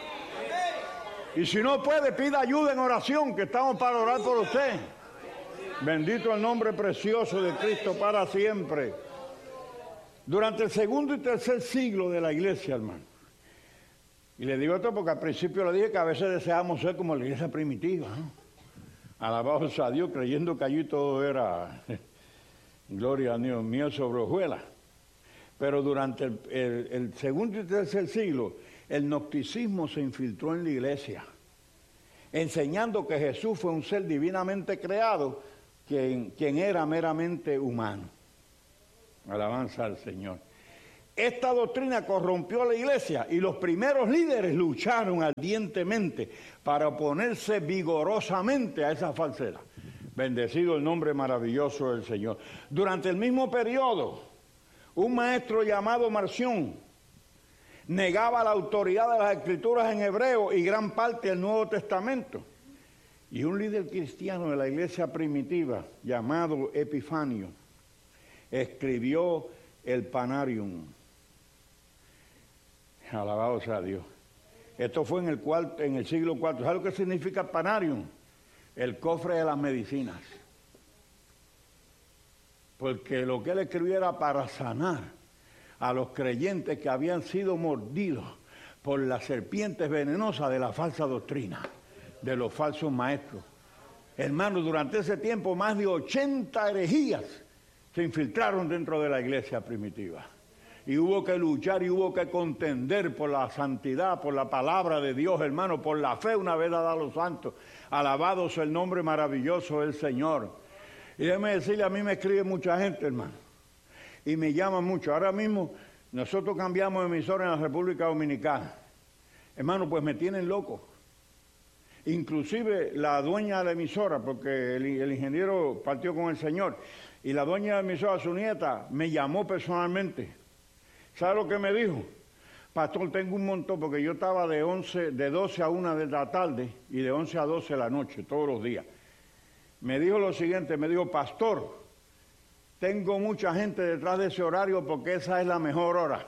Y si no puede, pida ayuda en oración, que estamos para orar por usted. Bendito el nombre precioso de Cristo para siempre. Durante el segundo y tercer siglo de la iglesia, hermano. Y le digo esto porque al principio le dije que a veces deseamos ser como la iglesia primitiva, ¿no? Alabado sea Dios, creyendo que allí todo era gloria a Dios mío sobre hojuelas. Pero durante el, el, el segundo y tercer siglo, el gnosticismo se infiltró en la iglesia. enseñando que Jesús fue un ser divinamente creado, quien, quien era meramente humano. Alabanza al Señor. Esta doctrina corrompió a la iglesia y los primeros líderes lucharon ardientemente para oponerse vigorosamente a esa falsedad. Bendecido el nombre maravilloso del Señor. Durante el mismo periodo, un maestro llamado Marción negaba la autoridad de las Escrituras en hebreo y gran parte del Nuevo Testamento. Y un líder cristiano de la iglesia primitiva, llamado Epifanio, escribió el Panarium. Alabado sea Dios. Esto fue en el, cuarto, en el siglo cuarto. ¿Sabe lo que significa Panarium? El cofre de las medicinas. Porque lo que él escribió era para sanar a los creyentes que habían sido mordidos por las serpientes venenosas de la falsa doctrina, de los falsos maestros. Hermanos, durante ese tiempo más de ochenta herejías se infiltraron dentro de la iglesia primitiva. Y hubo que luchar y hubo que contender por la santidad, por la palabra de Dios, hermano, por la fe una vez dada a los santos. Alabado sea el nombre maravilloso del Señor. Y déjeme decirle, a mí me escribe mucha gente, hermano, y me llama mucho. Ahora mismo nosotros cambiamos de emisora en la República Dominicana. Hermano, pues me tienen loco. Inclusive la dueña de la emisora, porque el, el ingeniero partió con el Señor, y la dueña de la emisora, su nieta, me llamó personalmente. ¿Sabe lo que me dijo? Pastor, tengo un montón, porque yo estaba de once, de doce a una de la tarde y de once a doce de la noche, todos los días. Me dijo lo siguiente, me dijo, pastor, tengo mucha gente detrás de ese horario porque esa es la mejor hora.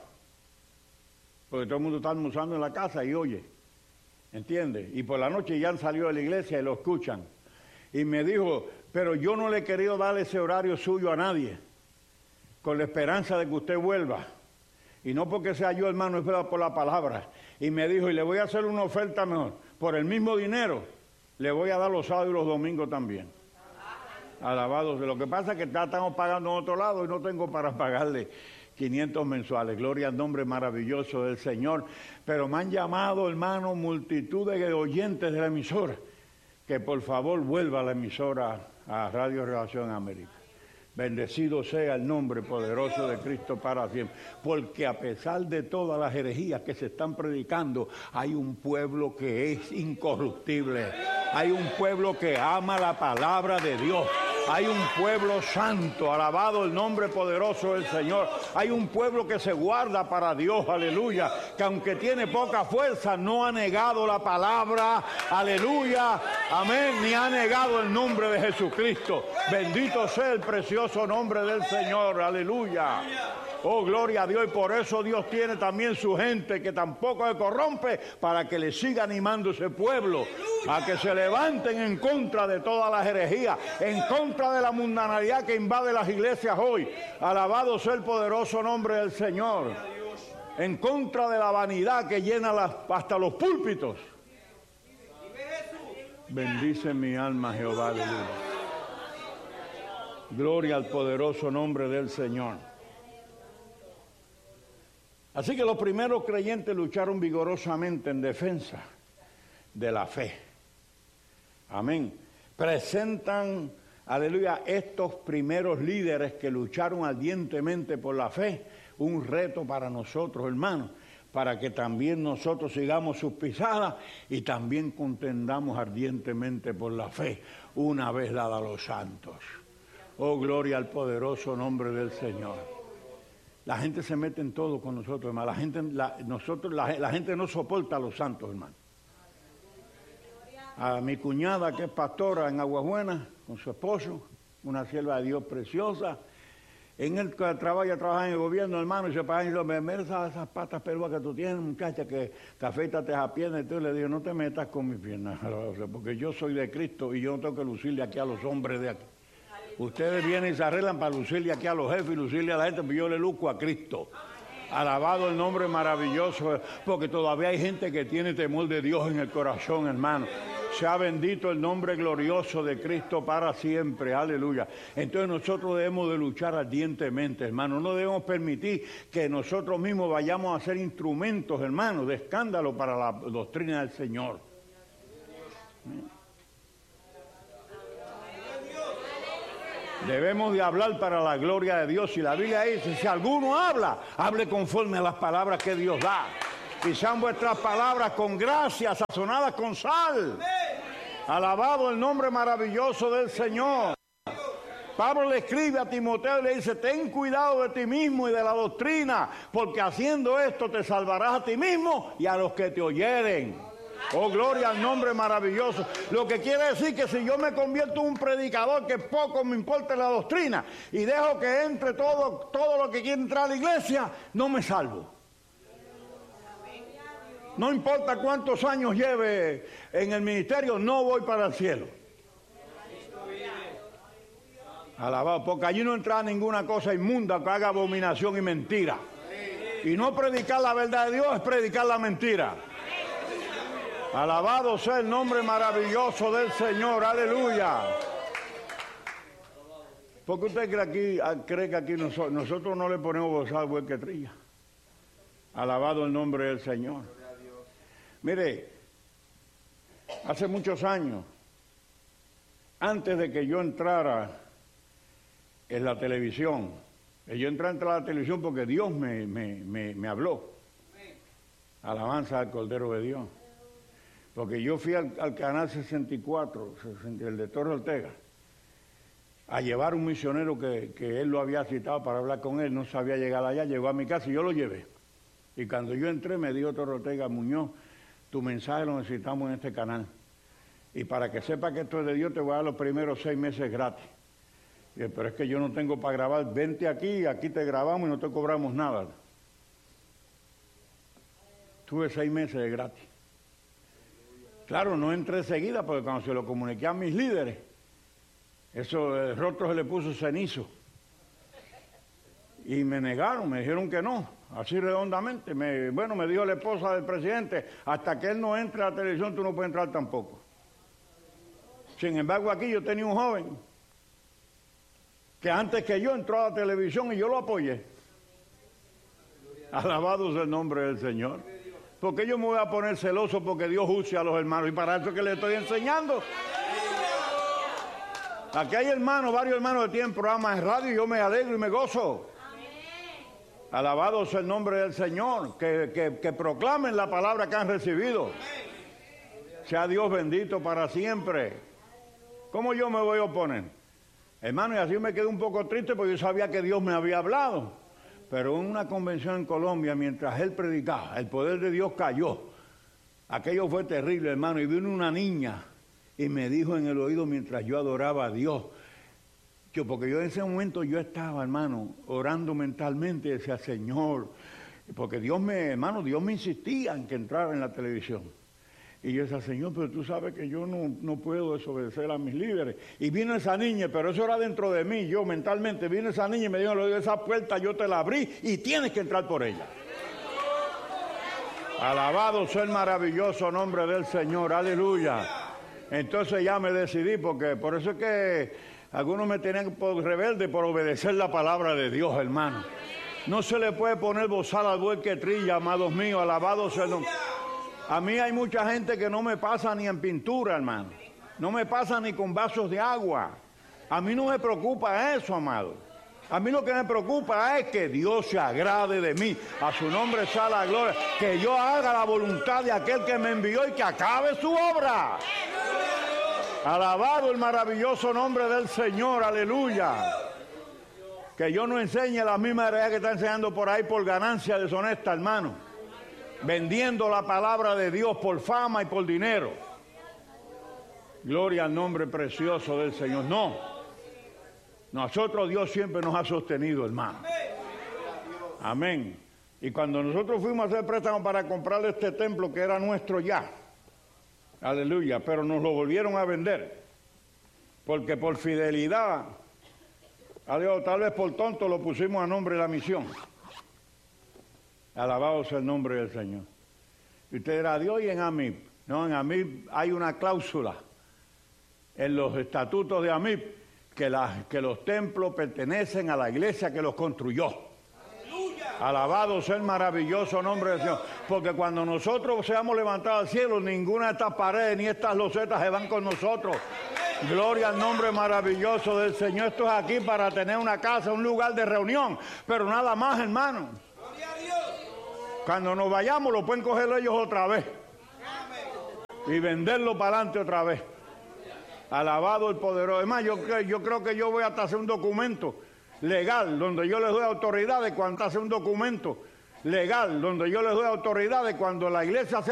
Porque todo el mundo está almorzando en la casa y oye, ¿entiende? Y por la noche ya han salido de la iglesia y lo escuchan. Y me dijo, pero yo no le he querido dar ese horario suyo a nadie, con la esperanza de que usted vuelva. Y no porque sea yo, hermano, es por la palabra. Y me dijo, y le voy a hacer una oferta mejor. Por el mismo dinero, le voy a dar los sábados y los domingos también. Alabados. Lo que pasa es que estamos pagando en otro lado y no tengo para pagarle quinientos mensuales. Gloria al nombre maravilloso del Señor. Pero me han llamado, hermano, multitudes de oyentes de la emisora, que por favor vuelva a la emisora, a Radio Revelación América. Bendecido sea el nombre poderoso de Cristo para siempre. Porque a pesar de todas las herejías que se están predicando, hay un pueblo que es incorruptible. Hay un pueblo que ama la palabra de Dios. Hay un pueblo santo, alabado el nombre poderoso del Señor. Hay un pueblo que se guarda para Dios, aleluya, que aunque tiene poca fuerza, no ha negado la palabra, aleluya, amén, ni ha negado el nombre de Jesucristo. Bendito sea el precioso nombre del Señor, aleluya. Oh, gloria a Dios, y por eso Dios tiene también su gente que tampoco se corrompe, para que le siga animando ese pueblo a que se levanten en contra de todas las herejías, en contra de la mundanalidad que invade las iglesias hoy. Alabado sea el poderoso nombre del Señor. En contra de la vanidad que llena las, hasta los púlpitos. Bendice mi alma, Jehová, aleluya. Gloria al poderoso nombre del Señor. Así que los primeros creyentes lucharon vigorosamente en defensa de la fe. Amén. Presentan, aleluya, estos primeros líderes que lucharon ardientemente por la fe, un reto para nosotros, hermanos, para que también nosotros sigamos sus pisadas y también contendamos ardientemente por la fe, una vez dada a los santos. Oh, gloria al poderoso nombre del Señor. La gente se mete en todo con nosotros, hermano. La gente, la, nosotros, la, la gente no soporta a los santos, hermano. A mi cuñada, que es pastora en Aguabuena, con su esposo, una sierva de Dios preciosa. En el que trabaja, trabaja en el gobierno, hermano, y se pagan y dice, mira esas, esas patas peludas que tú tienes, muchacha, que te afeitas esa pierna. Y tú le digo, no te metas con mis piernas, porque yo soy de Cristo y yo no tengo que lucirle aquí a los hombres de aquí. Ustedes vienen y se arreglan para lucirle aquí a los jefes y lucirle a la gente, pero yo le luzco a Cristo. Alabado el nombre maravilloso, porque todavía hay gente que tiene temor de Dios en el corazón, hermano. Sea bendito el nombre glorioso de Cristo para siempre, aleluya. Entonces nosotros debemos de luchar ardientemente, hermano. No debemos permitir que nosotros mismos vayamos a ser instrumentos, hermano, de escándalo para la doctrina del Señor. Debemos de hablar para la gloria de Dios. Y la Biblia dice, si alguno habla, hable conforme a las palabras que Dios da. Y sean vuestras palabras con gracia, sazonadas con sal. Alabado el nombre maravilloso del Señor. Pablo le escribe a Timoteo y le dice, ten cuidado de ti mismo y de la doctrina, porque haciendo esto te salvarás a ti mismo y a los que te oyeren. Oh, gloria al nombre maravilloso. Lo que quiere decir que si yo me convierto en un predicador que poco me importa la doctrina y dejo que entre todo, todo lo que quiere entrar a la iglesia, no me salvo. No importa cuántos años lleve en el ministerio, no voy para el cielo. Alabado, porque allí no entra ninguna cosa inmunda que haga abominación y mentira. Y no predicar la verdad de Dios es predicar la mentira. Alabado sea el nombre maravilloso del Señor, aleluya. ¿Por qué usted cree, aquí, cree que aquí nosotros, nosotros no le ponemos bozal buen que trilla? Alabado el nombre del Señor. Mire, hace muchos años, antes de que yo entrara en la televisión, yo entré a entrar a la televisión porque Dios me, me, me, me habló. Alabanza al Cordero de Dios. Porque yo fui al, al canal sesenta y cuatro, el de Torre Ortega, a llevar un misionero que, que él lo había citado para hablar con él, no sabía llegar allá, llegó a mi casa y yo lo llevé. Y cuando yo entré me dijo Torre Ortega, Muñoz, tu mensaje lo necesitamos en este canal. Y para que sepa que esto es de Dios te voy a dar los primeros seis meses gratis. Y dije, pero es que yo no tengo para grabar, vente aquí, aquí te grabamos y no te cobramos nada. Tuve seis meses de gratis. Claro, no entré enseguida porque cuando se lo comuniqué a mis líderes, eso, el rostro se le puso cenizo. Y me negaron, me dijeron que no, así redondamente. Me, bueno, me dijo la esposa del presidente, hasta que él no entre a la televisión tú no puedes entrar tampoco. Sin embargo, aquí yo tenía un joven que antes que yo entró a la televisión y yo lo apoyé. Alabado sea el nombre del Señor. Porque yo me voy a poner celoso porque Dios use a los hermanos. Y para eso que les estoy enseñando. Aquí hay hermanos, varios hermanos que tienen programas de radio y yo me alegro y me gozo. Alabado sea el nombre del Señor. Que, que, que proclamen la palabra que han recibido. Sea Dios bendito para siempre. ¿Cómo yo me voy a oponer? Hermano, y así me quedé un poco triste porque yo sabía que Dios me había hablado. Pero en una convención en Colombia, mientras él predicaba, el poder de Dios cayó. Aquello fue terrible, hermano. Y vino una niña y me dijo en el oído mientras yo adoraba a Dios. Yo, porque yo en ese momento yo estaba, hermano, orando mentalmente, decía, Señor, porque Dios me, hermano, Dios me insistía en que entrara en la televisión. Y yo decía, Señor, pero tú sabes que yo no, no puedo desobedecer a mis líderes. Y vino esa niña, pero eso era dentro de mí, yo mentalmente, vino esa niña y me dijo, esa puerta yo te la abrí y tienes que entrar por ella. Alabado sea el maravilloso nombre del Señor, aleluya. Entonces ya me decidí, porque por eso es que algunos me tenían por rebelde por obedecer la palabra de Dios, hermano. No se le puede poner bozal al buey que trilla, amados míos, alabado sea el nombre. A mí hay mucha gente que no me pasa ni en pintura, hermano. No me pasa ni con vasos de agua. A mí no me preocupa eso, amado. A mí lo que me preocupa es que Dios se agrade de mí. A su nombre sea la gloria. Que yo haga la voluntad de aquel que me envió y que acabe su obra. Alabado el maravilloso nombre del Señor, aleluya. Que yo no enseñe la misma realidad que está enseñando por ahí por ganancia deshonesta, hermano. Vendiendo la palabra de Dios por fama y por dinero. Gloria al nombre precioso del Señor. No. Nosotros Dios siempre nos ha sostenido, hermano. Amén. Y cuando nosotros fuimos a hacer préstamo para comprar este templo que era nuestro ya. Aleluya. Pero nos lo volvieron a vender. Porque por fidelidad, adiós, tal vez por tonto lo pusimos a nombre de la misión. Alabado sea el nombre del Señor. Y usted dirá, Dios y en AMIP. No, en AMIP hay una cláusula en los estatutos de AMIP que, la, que los templos pertenecen a la iglesia que los construyó. ¡Aleluya! Alabado sea el maravilloso nombre del Señor. Porque cuando nosotros seamos levantados al cielo, ninguna de estas paredes ni estas losetas se van con nosotros. Gloria al nombre maravilloso del Señor. Esto es aquí para tener una casa, un lugar de reunión, pero nada más, hermano. Cuando nos vayamos lo pueden coger ellos otra vez y venderlo para adelante otra vez. Alabado el poderoso. Además, yo, yo creo que yo voy hasta hacer un documento legal donde yo les doy autoridad de cuando hace un documento legal donde yo les doy autoridad de cuando la iglesia se